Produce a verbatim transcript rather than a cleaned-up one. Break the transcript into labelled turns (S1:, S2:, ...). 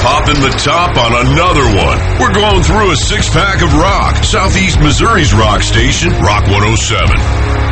S1: popping the top on another one. We're going through a six-pack of rock. Southeast Missouri's rock station, Rock one oh seven.